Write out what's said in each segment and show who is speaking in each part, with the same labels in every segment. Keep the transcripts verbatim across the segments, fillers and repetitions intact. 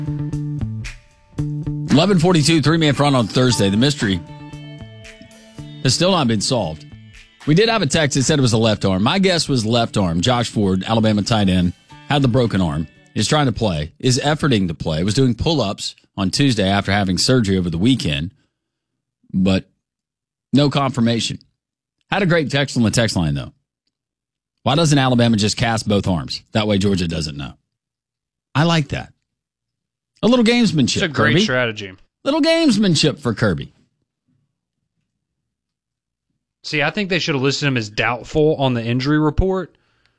Speaker 1: eleven forty-two, three-man front on Thursday. The mystery has still not been solved. We did have a text that said it was a left arm. My guess was left arm. Josh Ford, Alabama tight end, had the broken arm, is trying to play, is efforting to play, was doing pull-ups on Tuesday after having surgery over the weekend, but no confirmation. Had a great text on the text line, though. Why doesn't Alabama just cast both arms? That way Georgia doesn't know. I like that. A little gamesmanship,
Speaker 2: It's a great
Speaker 1: Kirby.
Speaker 2: strategy.
Speaker 1: Little gamesmanship for Kirby.
Speaker 2: See, I think they should have listed him as doubtful on the injury report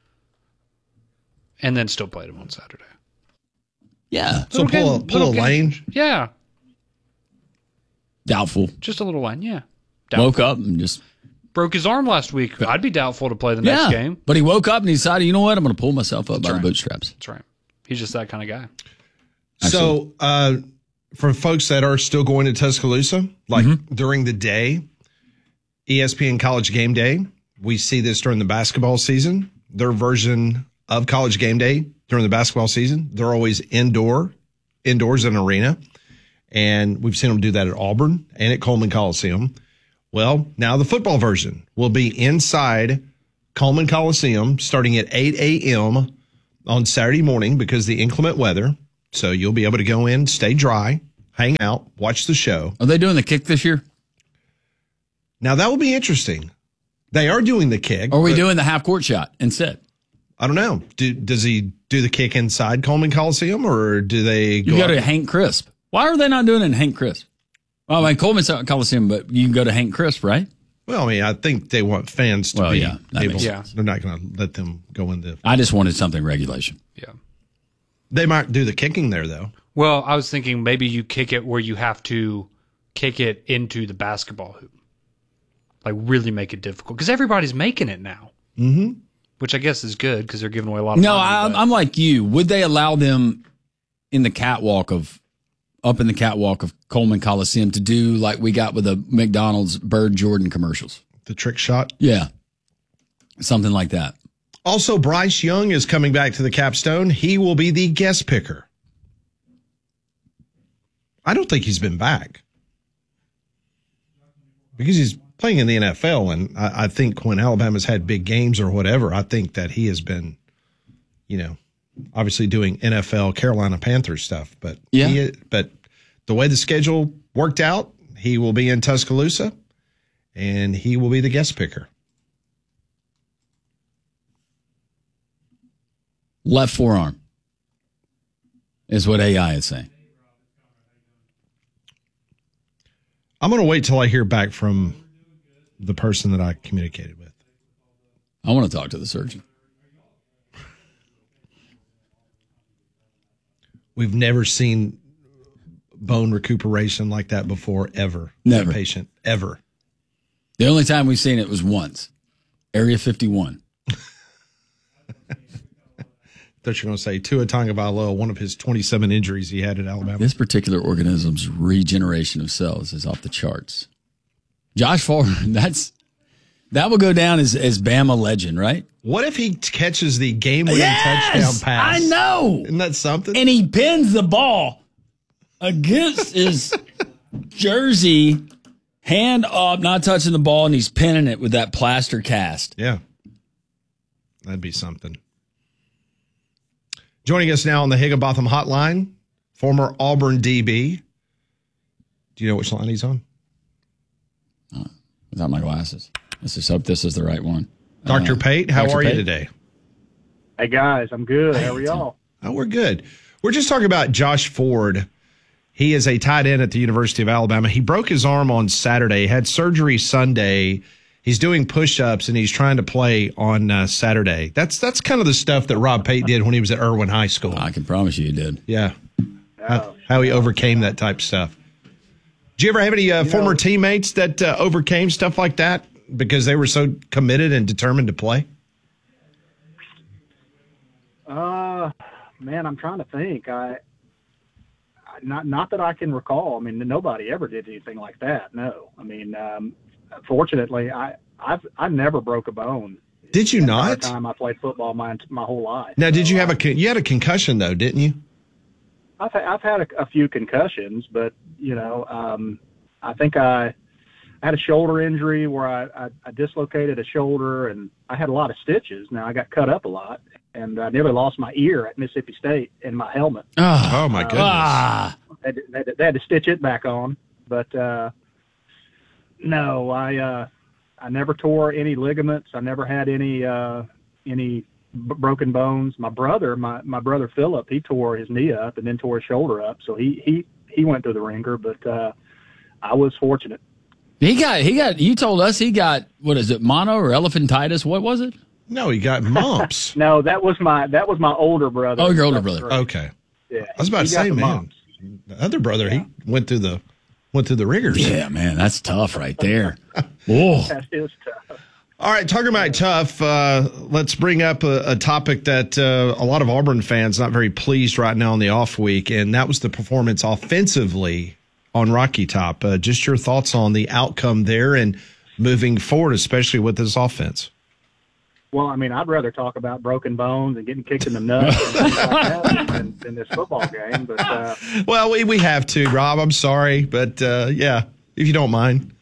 Speaker 2: and then still played him on Saturday.
Speaker 1: Yeah.
Speaker 3: So
Speaker 2: Little
Speaker 3: pull a,
Speaker 2: game-
Speaker 3: pull a
Speaker 2: little game.
Speaker 3: lane.
Speaker 2: Yeah,
Speaker 1: Doubtful.
Speaker 2: just a little line, yeah. Doubtful.
Speaker 1: Woke up and just...
Speaker 2: Broke his arm last week. I'd be doubtful to play the next
Speaker 1: yeah.
Speaker 2: game.
Speaker 1: But he woke up and he decided, you know what? I'm going to pull myself up
Speaker 2: That's
Speaker 1: by
Speaker 2: right.
Speaker 1: the bootstraps.
Speaker 2: That's right. He's just that kind of guy.
Speaker 3: So, uh, for folks that are still going to Tuscaloosa, like
Speaker 1: Mm-hmm.
Speaker 3: during the day, E S P N College Game Day, we see this during the basketball season. Their version of College Game Day during the basketball season, they're always indoor, indoors in an arena. And we've seen them do that at Auburn and at Coleman Coliseum. Well, now the football version will be inside Coleman Coliseum starting at eight a.m. on Saturday morning because of the inclement weather. So you'll be able to go in, stay dry, hang out, watch the show.
Speaker 1: Are they doing the kick this year?
Speaker 3: Now, that will be interesting. They are doing the kick.
Speaker 1: Or are we
Speaker 3: but
Speaker 1: doing the half-court shot instead?
Speaker 3: I don't know. Do, does he do the kick inside Coleman Coliseum or do they go
Speaker 1: You go
Speaker 3: out-
Speaker 1: to Hank Crisp. Why are they not doing it in Hank Crisp? Well, I mean, Coleman's not Coliseum, but you can go to Hank Crisp, right?
Speaker 3: Well, I mean, I think they want fans to
Speaker 1: Well,
Speaker 3: be
Speaker 1: yeah, that
Speaker 3: able.
Speaker 1: makes
Speaker 2: sense.
Speaker 3: They're not going to let them go in the.
Speaker 1: I just wanted something regulation.
Speaker 2: Yeah.
Speaker 3: They might do the kicking there, though.
Speaker 2: Well, I was thinking maybe you kick it where you have to kick it into the basketball hoop. Like really make it difficult. Because everybody's making it now.
Speaker 3: Mm-hmm.
Speaker 2: Which I guess is good because they're giving away a lot of
Speaker 1: No,
Speaker 2: money.
Speaker 1: I'm,
Speaker 2: but-
Speaker 1: I'm like you. Would they allow them in the catwalk of, up in the catwalk of Coleman Coliseum to do like we got with the McDonald's Bird Jordan commercials?
Speaker 3: The trick shot.
Speaker 1: Yeah. Something like that.
Speaker 3: Also, Bryce Young is coming back to the capstone. He will be the guest picker. I don't think he's been back because he's playing in the N F L. And I, I think when Alabama's had big games or whatever, I think that he has been, you know, obviously doing N F L Carolina Panthers stuff. But
Speaker 1: Yeah.
Speaker 3: he, but the way the schedule worked out, he will be in Tuscaloosa and he will be the guest picker.
Speaker 1: Left forearm is what A I is saying.
Speaker 3: I'm going to wait till I hear back from the person that I communicated with.
Speaker 1: I want to talk to the surgeon.
Speaker 3: We've never seen bone recuperation like that before, ever.
Speaker 1: Never.
Speaker 3: That patient, ever.
Speaker 1: The only time we've seen it was once. Area fifty-one.
Speaker 3: Thought you were going to say Tua Tagovailoa, one of his twenty-seven injuries he had at Alabama.
Speaker 1: This particular organism's regeneration of cells is off the charts. Josh Ford, that's that will go down as, as Bama legend, right?
Speaker 3: What if he catches the game-winning touchdown pass?
Speaker 1: I know.
Speaker 3: Isn't that something?
Speaker 1: And he pins the ball against his jersey, hand up, not touching the ball, and he's pinning it with that plaster cast.
Speaker 3: Yeah. That'd be something. Joining us now on the Higginbotham Hotline, former Auburn D B. Do you know which line he's on?
Speaker 1: Oh, without my glasses. Let's just hope this is the right one.
Speaker 3: Doctor
Speaker 1: Uh,
Speaker 3: Pate, how
Speaker 1: Doctor
Speaker 3: are
Speaker 1: Pate?
Speaker 3: you today?
Speaker 4: Hey guys, I'm good. How are y'all?
Speaker 3: Oh, we're good. We're just talking about Josh Ford. He is a tight end at the University of Alabama. He broke his arm on Saturday, had surgery Sunday. He's doing push-ups, and he's trying to play on uh, Saturday. That's that's kind of the stuff that Rob Pate did when he was at Irwin High School.
Speaker 1: I can promise you he did.
Speaker 3: Yeah, how, how he overcame that type of stuff. Do you ever have any uh, former teammates that uh, overcame stuff like that because they were so committed and determined to play?
Speaker 4: Uh, man, I'm trying to think. I, I not not that I can recall. I mean, nobody ever did anything like that. No, I mean, um, fortunately, I I've I never broke a bone.
Speaker 3: Did you
Speaker 4: the
Speaker 3: not?
Speaker 4: Time I played football my my whole life.
Speaker 3: Now, did
Speaker 4: So
Speaker 3: you have
Speaker 4: I-
Speaker 3: a con- you had a concussion though, didn't you?
Speaker 4: I've I've had a, a few concussions, but you know, um, I think I, I had a shoulder injury where I, I, I dislocated a shoulder, and I had a lot of stitches. Now I got cut up a lot, and I nearly lost my ear at Mississippi State in my helmet.
Speaker 1: Oh,
Speaker 3: oh my goodness!
Speaker 1: Ah.
Speaker 4: They had, to, they, had to, they had to stitch it back on, but uh, no, I uh, I never tore any ligaments. I never had any uh, any b- broken bones. My brother, my, my brother Philip, he tore his knee up and then tore his shoulder up. So he he, he went through the ringer, but uh, I was fortunate.
Speaker 1: He got he got. You told us he got, what is it, mono or elephantitis? What was it?
Speaker 3: No, he got mumps.
Speaker 4: No, that was my that was my older brother.
Speaker 1: Oh, your older brother.
Speaker 3: Okay.
Speaker 4: Yeah,
Speaker 3: I was about
Speaker 4: he
Speaker 3: to
Speaker 4: got
Speaker 3: say,
Speaker 4: the
Speaker 3: man,
Speaker 4: mumps.
Speaker 3: the other brother, he went through the went through the ringers.
Speaker 1: Yeah, man, that's tough right there. Oh,
Speaker 4: That is tough.
Speaker 3: All right, talking about tough, uh, let's bring up a, a topic that uh, a lot of Auburn fans not very pleased right now in the off week, and that was the performance offensively on Rocky Top. Uh, just your thoughts on the outcome there and moving forward, especially with this offense.
Speaker 4: Well, I mean, I'd rather talk about broken bones and getting kicked in the nuts and things like that than, than this football game. But uh,
Speaker 3: Well, we, we have to, Rob. I'm sorry, but uh, yeah, if you don't mind.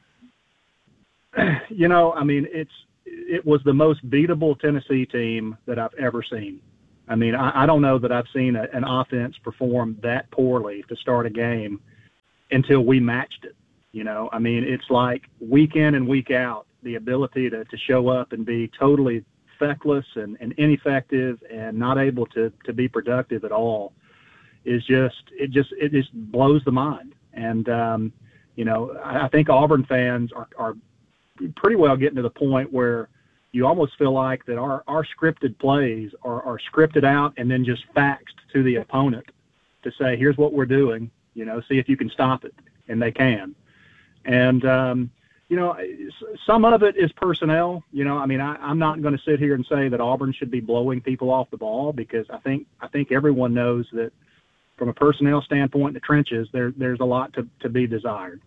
Speaker 4: you know, I mean, it's it was the most beatable Tennessee team that I've ever seen. I mean, I, I don't know that I've seen a, an offense perform that poorly to start a game until we matched it. You know, I mean, it's like week in and week out, the ability to, to show up and be totally feckless and, and ineffective and not able to, to be productive at all is just, it just, it just blows the mind. And, um, you know, I, I think Auburn fans are, are pretty well getting to the point where you almost feel like that our, our scripted plays are, are scripted out and then just faxed to the opponent to say, here's what we're doing, you know, see if you can stop it. And they can. And, um, you know, some of it is personnel. You know, I mean, I, I'm not going to sit here and say that Auburn should be blowing people off the ball because I think I think everyone knows that from a personnel standpoint in the trenches, there there's a lot to, to be desired.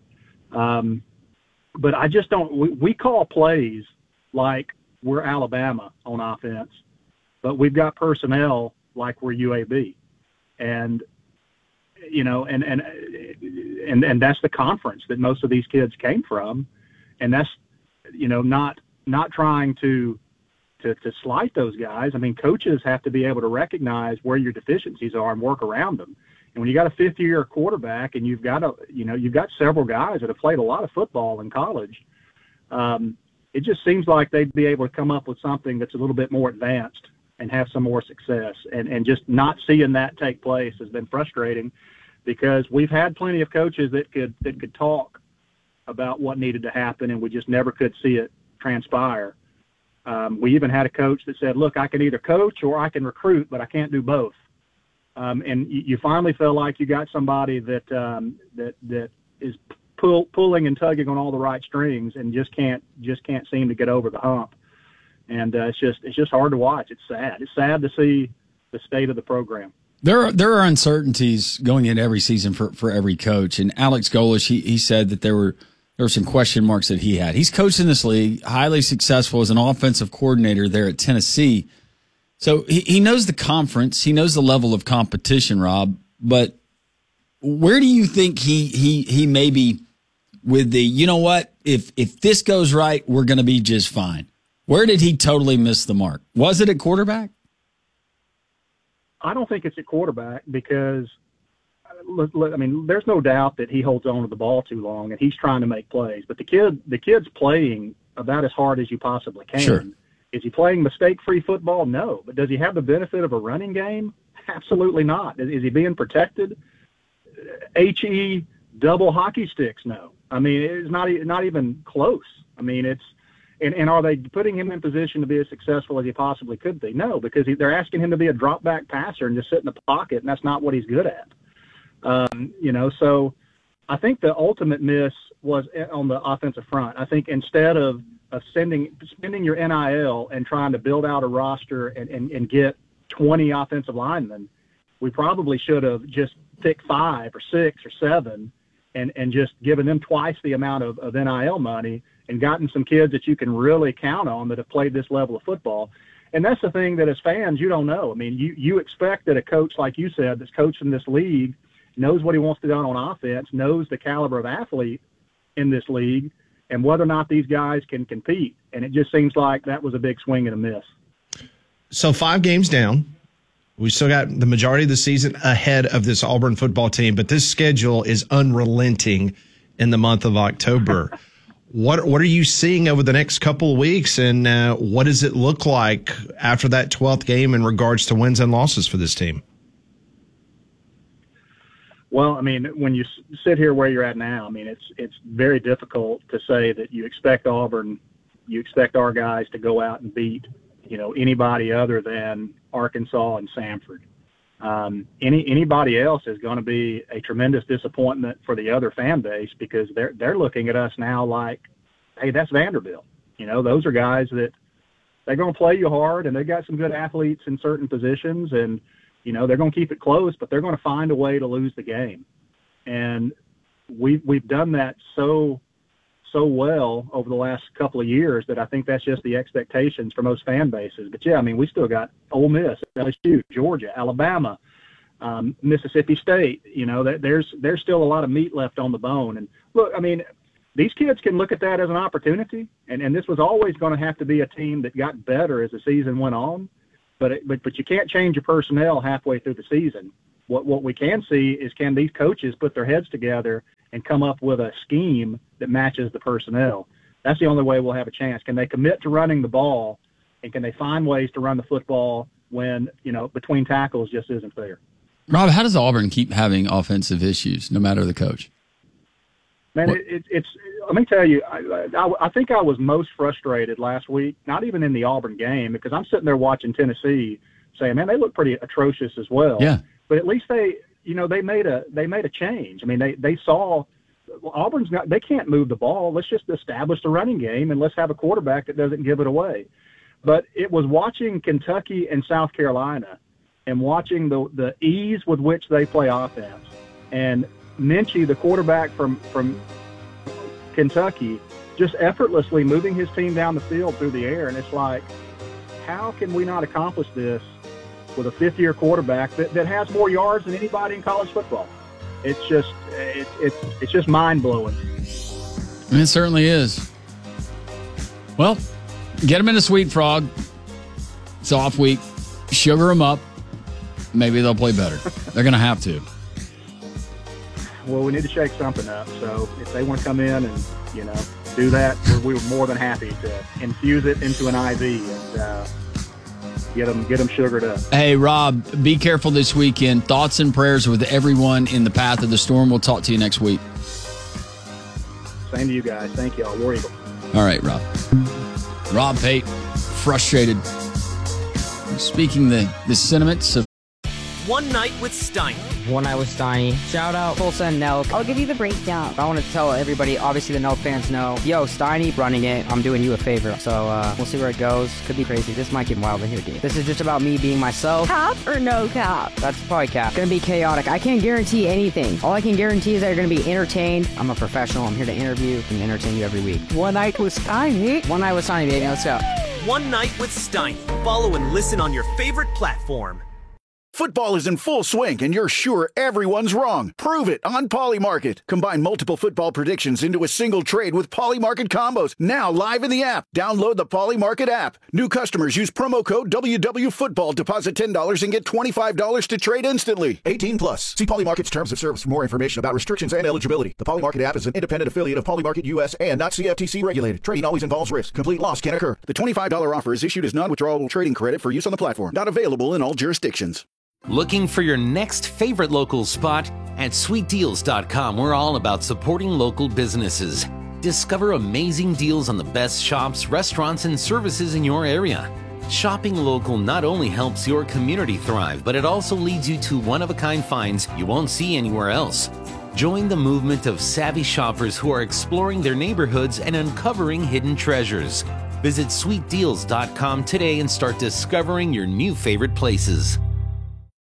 Speaker 4: Um, but I just don't. We, we call plays like we're Alabama on offense, but we've got personnel like we're U A B, and you know, and and and and that's the conference that most of these kids came from. And that's, you know, not not trying to, to to slight those guys. I mean, coaches have to be able to recognize where your deficiencies are and work around them. And when you got a fifth-year quarterback and you've got a, you know, you've got several guys that have played a lot of football in college, um, it just seems like they'd be able to come up with something that's a little bit more advanced and have some more success. And and just not seeing that take place has been frustrating because we've had plenty of coaches that could that could talk about what needed to happen, and we just never could see it transpire. Um, we even had a coach that said, look, I can either coach or I can recruit, but I can't do both. Um, and you, you finally feel like you got somebody that um, that that is pull, pulling and tugging on all the right strings and just can't just can't seem to get over the hump. And uh, it's just it's just hard to watch. It's sad. It's sad to see the state of the program.
Speaker 1: There are, there are uncertainties going into every season for, for every coach. And Alex Golesh, he, he said that there were there were some question marks that he had. He's coached in this league, highly successful as an offensive coordinator there at Tennessee. So he, he knows the conference. He knows the level of competition, Rob. But where do you think he he he maybe with the, you know what, if if this goes right, we're going to be just fine. Where did he totally miss the mark? Was it at quarterback?
Speaker 4: I don't think it's at quarterback because, I mean, there's no doubt that he holds on to the ball too long and he's trying to make plays. But the kid, the kid's playing about as hard as you possibly can.
Speaker 1: Sure.
Speaker 4: Is he playing mistake-free football? No. But does he have the benefit of a running game? Absolutely not. Is, is he being protected? H E double hockey sticks? No. I mean, it's not not even close. I mean, it's and, and are they putting him in position to be as successful as he possibly could be? No, because he, they're asking him to be a drop-back passer and just sit in the pocket, and that's not what he's good at. Um, you know, so I think the ultimate miss was on the offensive front. I think instead of, of sending spending your N I L and trying to build out a roster and, and, and get twenty offensive linemen, we probably should have just picked five or six or seven and, and just given them twice the amount of, of N I L money and gotten some kids that you can really count on that have played this level of football. and that's the thing that as fans, you don't know. I mean, you, you expect that a coach, like you said, that's coaching this league, knows what he wants to do on offense, knows the caliber of athlete in this league, and whether or not these guys can compete. And it just seems like that was a big swing and a miss.
Speaker 3: So five games down. We still got the majority of the season ahead of this Auburn football team, but this schedule is unrelenting in the month of October. What what are you seeing over the next couple of weeks, and uh, what does it look like after that twelfth game in regards to wins and losses for this team?
Speaker 4: Well, I mean, when you sit here where you're at now, I mean, it's it's very difficult to say that you expect Auburn, you expect our guys to go out and beat, you know, anybody other than Arkansas and Samford. Um, any anybody else is going to be a tremendous disappointment for the other fan base, because they're they're looking at us now like, hey, that's Vanderbilt. You know, those are guys that they're going to play you hard, and they've got some good athletes in certain positions, and you know they're going to keep it close, but they're going to find a way to lose the game. And we we've done that so so well over the last couple of years that I think that's just the expectations for most fan bases. But yeah, I mean, we still got Ole Miss, L S U, Georgia, Alabama, um, Mississippi State. You know, that there's there's still a lot of meat left on the bone. And look, I mean, these kids can look at that as an opportunity, and, and this was always going to have to be a team that got better as the season went on. But it, but but you can't change your personnel halfway through the season. What what we can see is, can these coaches put their heads together and come up with a scheme that matches the personnel? That's the only way we'll have a chance. Can they commit to running the ball, and can they find ways to run the football when, you know, between tackles just isn't there?
Speaker 1: Rob, how does Auburn keep having offensive issues no matter the coach?
Speaker 4: Man, it, it, it's let me tell you, I, I, I think I was most frustrated last week, not even in the Auburn game, because I'm sitting there watching Tennessee saying, man, they look pretty atrocious as well.
Speaker 1: Yeah.
Speaker 4: But at least they, you know, they made a they made a change. I mean, they, they saw Auburn's not, they can't move the ball. Let's just establish the running game, and let's have a quarterback that doesn't give it away. But it was watching Kentucky and South Carolina and watching the the ease with which they play offense. And Minchie, the quarterback from, from Kentucky, just effortlessly moving his team down the field through the air. And it's like, how can we not accomplish this with a fifth-year quarterback that, that has more yards than anybody in college football? It's just it, it's it's just mind-blowing.
Speaker 1: It certainly is. Well, get them in a Sweet Frog. It's off week. Sugar them up. Maybe they'll play better. They're going to have to.
Speaker 4: Well, we need to shake something up. So if they want to come in and, you know, do that, we're, we were more than happy to infuse it into an I V and uh, get them, get them sugared up.
Speaker 1: Hey, Rob, be careful this weekend. Thoughts and prayers with everyone in the path of the storm. We'll talk to you next week.
Speaker 4: Same to you guys. Thank you all. War Eagle.
Speaker 1: All right, Rob. Rob Pate, frustrated. Speaking the, the sentiments of
Speaker 5: One Night with Steiny.
Speaker 6: One Night with Steiny. Shout out Tulsa and Nelk.
Speaker 7: I'll give you the breakdown.
Speaker 6: I want to tell everybody, obviously the Nelk fans know, yo, Steiny running it. I'm doing you a favor. So uh, we'll see where it goes. Could be crazy. This might get wild in here, dude. This is just about me being myself.
Speaker 7: Cap or no cap?
Speaker 6: That's probably cap. It's going to be chaotic. I can't guarantee anything. All I can guarantee is that you're going to be entertained. I'm a professional. I'm here to interview and entertain you every week.
Speaker 7: One Night with Steiny.
Speaker 6: One Night with Steiny, baby. Let's go.
Speaker 5: One Night with Steiny. Follow and listen on your favorite platform.
Speaker 8: Football is in full swing, and you're sure everyone's wrong. Prove it on Polymarket. Combine multiple football predictions into a single trade with Polymarket combos. Now live in the app. Download the Polymarket app. New customers use promo code W W Football. Deposit ten dollars and get twenty-five dollars to trade instantly. eighteen plus. See Polymarket's terms of service for more information about restrictions and eligibility. The Polymarket app is an independent affiliate of Polymarket U S and not C F T C regulated. Trading always involves risk. Complete loss can occur. The twenty-five dollars offer is issued as non-withdrawable trading credit for use on the platform. Not available in all jurisdictions.
Speaker 9: Looking for your next favorite local spot? At sweet deals dot com, we're all about supporting local businesses. Discover amazing deals on the best shops, restaurants, and services in your area. Shopping local not only helps your community thrive, but it also leads you to one-of-a-kind finds you won't see anywhere else. Join the movement of savvy shoppers who are exploring their neighborhoods and uncovering hidden treasures. Visit sweet deals dot com today and start discovering your new favorite places.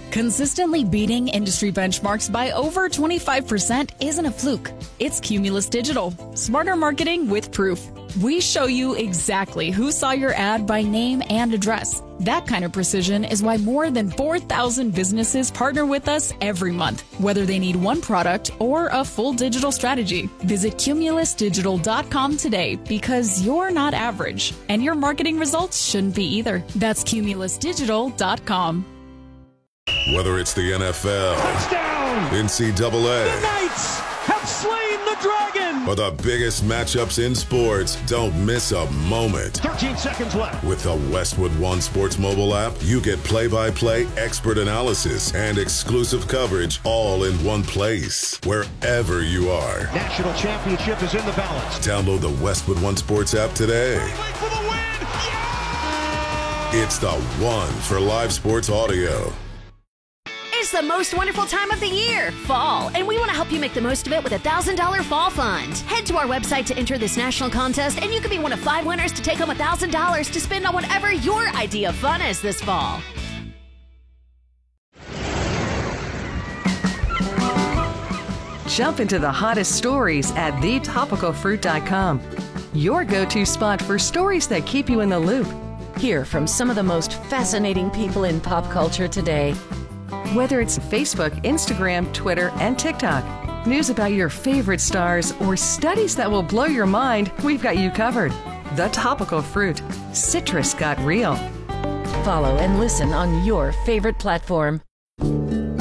Speaker 10: Consistently beating industry benchmarks by over twenty-five percent isn't a fluke. It's Cumulus Digital. Smarter marketing with proof. We show you exactly who saw your ad by name and address. That kind of precision is why more than four thousand businesses partner with us every month, whether they need one product or a full digital strategy. Visit cumulus digital dot com today because you're not average, and your marketing results shouldn't be either. That's cumulus digital dot com.
Speaker 11: Whether it's the N F L,
Speaker 12: touchdown,
Speaker 11: N C double A,
Speaker 12: the Knights have slain the dragon,
Speaker 11: or the biggest matchups in sports, don't miss a moment.
Speaker 12: thirteen seconds left.
Speaker 11: With the Westwood One Sports mobile app, you get play-by-play expert analysis and exclusive coverage all in one place, wherever you are.
Speaker 12: National championship is in the balance.
Speaker 11: Download the Westwood One Sports app today.
Speaker 12: For the win! Yeah!
Speaker 11: It's the one for live sports audio.
Speaker 13: It's the most wonderful time of the year, fall, and we want to help you make the most of it with a one thousand dollars Fall Fund. Head to our website to enter this national contest, and you could be one of five winners to take home one thousand dollars to spend on whatever your idea of fun is this fall.
Speaker 14: Jump into the hottest stories at the topical fruit dot com. Your go-to spot for stories that keep you in the loop.
Speaker 15: Hear from some of the most fascinating people in pop culture today.
Speaker 14: Whether it's Facebook, Instagram, Twitter, and TikTok, news about your favorite stars, or studies that will blow your mind, we've got you covered. The Topical Fruit. Citrus got real.
Speaker 15: Follow and listen on your favorite platform.